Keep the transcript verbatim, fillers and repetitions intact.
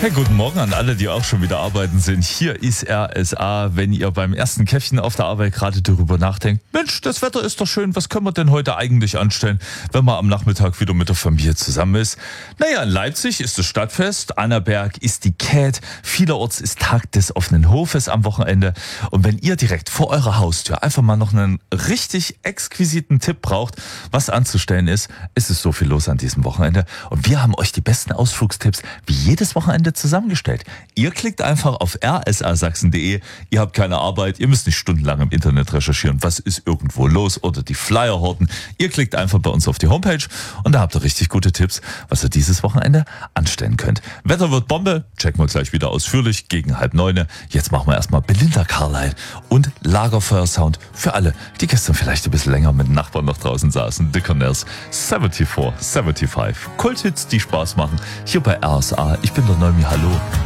Hey, guten Morgen an alle, die auch schon wieder arbeiten sind. Hier ist R S A, wenn ihr beim ersten Käffchen auf der Arbeit gerade darüber nachdenkt, Mensch, das Wetter ist doch schön, was können wir denn heute eigentlich anstellen, wenn man am Nachmittag wieder mit der Familie zusammen ist? Naja, in Leipzig ist das Stadtfest, Annaberg ist die Cät, vielerorts ist Tag des offenen Hofes am Wochenende. Und wenn ihr direkt vor eurer Haustür einfach mal noch einen richtig exquisiten Tipp braucht, was anzustellen ist, ist es so viel los an diesem Wochenende. Und wir haben euch die besten Ausflugstipps wie jedes Wochenende zusammengestellt. Ihr klickt einfach auf r s a sachsen punkt d e, ihr habt keine Arbeit, ihr müsst nicht stundenlang im Internet recherchieren, was ist irgendwo los oder die Flyer horten. Ihr klickt einfach bei uns auf die Homepage und da habt ihr richtig gute Tipps, was ihr dieses Wochenende anstellen könnt. Wetter wird Bombe, checken wir gleich wieder ausführlich gegen halb neune. Jetzt machen wir erstmal Belinda Carlisle und Lagerfeuer-Sound für alle, die gestern vielleicht ein bisschen länger mit den Nachbarn noch draußen saßen. The Connells, vierundsiebzig, fünfundsiebzig. Kulthits, die Spaß machen, hier bei R S A. Ich bin der Neumi, hallo.